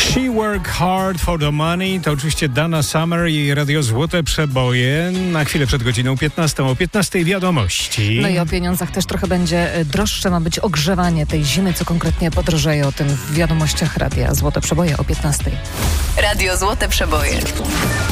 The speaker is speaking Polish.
She Work Hard for the Money to oczywiście Dana Summer i Radio Złote Przeboje. Na chwilę przed godziną 15. O 15 wiadomości. No i o pieniądzach też trochę będzie droższe. Ma być ogrzewanie tej zimy. Co konkretnie podrożeje, o tym w wiadomościach Radia Złote Przeboje o 15. Radio Złote Przeboje.